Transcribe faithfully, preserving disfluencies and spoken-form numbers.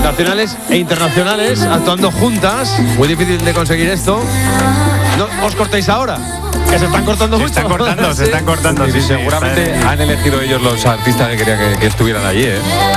nacionales e internacionales actuando juntas. Muy difícil de conseguir esto. No os cortéis ahora, que se están cortando se mucho. están cortando, ¿Sí? se están cortando. Sí, Sí, sí, seguramente está- han elegido ellos los artistas que querían que, que estuvieran allí, ¿eh?